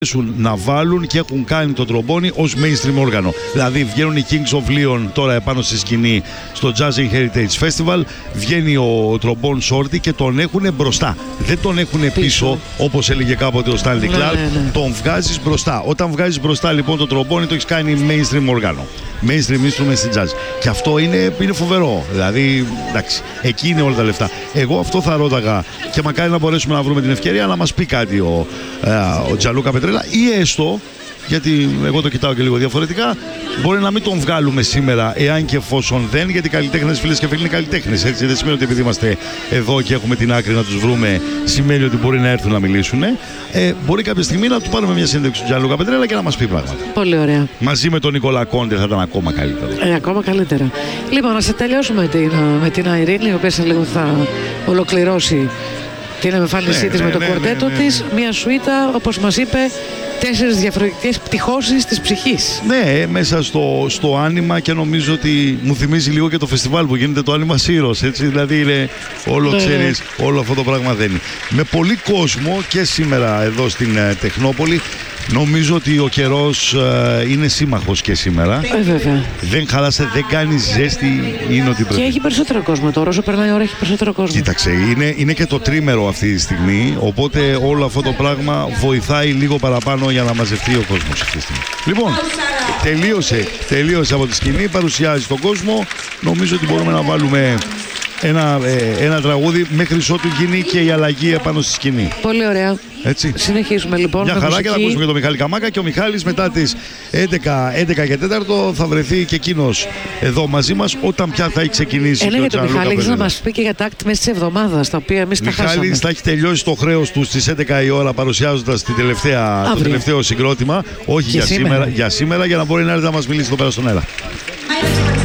να βάλουν και έχουν κάνει το τρομπόνι ως mainstream όργανο. Δηλαδή βγαίνουν οι Kings of Leon τώρα επάνω στη σκηνή στο Jazz Heritage Festival, βγαίνει ο τρομπόν Shorty και τον έχουν μπροστά. Δεν τον έχουν πίσω όπως έλεγε κάποτε ο Stanley Clark. Τον βγάζεις μπροστά. Όταν βγάζεις μπροστά λοιπόν το τρομπόνι, το έχεις κάνει mainstream όργανο. Mainstream instrument στην jazz. Και αυτό είναι φοβερό. Δηλαδή, εντάξει, εκεί είναι όλα τα λεφτά. Εγώ αυτό θα ρώταγα και μακάρι να μπορέσουμε να βρούμε την ευκαιρία να μας πει κάτι ο Τζανλούκα Πετρέλα, ή έστω, γιατί εγώ το κοιτάω και λίγο διαφορετικά, μπορεί να μην τον βγάλουμε σήμερα, εάν και εφόσον δεν, γιατί οι καλλιτέχνες, φίλες και φίλοι, είναι καλλιτέχνες. Έτσι, δεν σημαίνει ότι επειδή είμαστε εδώ και έχουμε την άκρη να τους βρούμε, σημαίνει ότι μπορεί να έρθουν να μιλήσουν. Μπορεί κάποια στιγμή να του πάρουμε μια συνέντευξη του Τζανλούκα Πετρέλα και να μας πει πράγματα. Πολύ ωραία. Μαζί με τον Νικόλα Κόντε θα ήταν ακόμα καλύτερο. Ακόμα καλύτερα. Λοιπόν, να σε τελειώσουμε με την Ειρήνη, η οποία σε λίγο θα ολοκληρώσει την εμφάνισή της με το κουαρτέτο της. Μια σουίτα, όπως μας είπε, 4 διαφορετικές πτυχώσεις της ψυχής. Ναι, μέσα στο άνιμα, και νομίζω ότι μου θυμίζει λίγο και το φεστιβάλ που γίνεται, το Άνιμα Σύρος, έτσι, δηλαδή είναι όλο, ξέρεις, όλο αυτό το πράγμα δένει. Με πολύ κόσμο και σήμερα εδώ στην Τεχνόπολη. Νομίζω ότι ο καιρός είναι σύμμαχος και σήμερα. Βέβαια. Δεν χάλασε, δεν κάνει ζέστη, είναι ότι πρέπει. Και έχει περισσότερο κόσμο τώρα, όσο περνάει η ώρα έχει περισσότερο κόσμο. Κοίταξε, είναι και το τρίμερο αυτή τη στιγμή, οπότε όλο αυτό το πράγμα βοηθάει λίγο παραπάνω για να μαζευτεί ο κόσμος αυτή τη στιγμή. Λοιπόν, τελείωσε από τη σκηνή, παρουσιάζει τον κόσμο. Νομίζω ότι μπορούμε να βάλουμε ένα τραγούδι μέχρι ότου γίνει και η αλλαγή επάνω στη σκηνή. Πολύ ωραία. Έτσι. Συνεχίζουμε λοιπόν. Μια χαρά, και θα ακούσουμε και τον Μιχάλη Καμάκα, και ο Μιχάλης μετά τις 11 και 4 θα βρεθεί και εκείνος εδώ μαζί μας, όταν πια θα έχει ξεκινήσει. Για τον Μιχάλη έχεις να μας πει και για τα act μέσα της εβδομάδας, τα οποία εμείς τα χάσαμε. Μιχάλης θα έχει τελειώσει το χρέος του στις 11 η ώρα, παρουσιάζοντας το τελευταίο συγκρότημα. Όχι για σήμερα, για να μπορεί να έρθει να μας μιλήσει εδώ πέρα στον αέρα.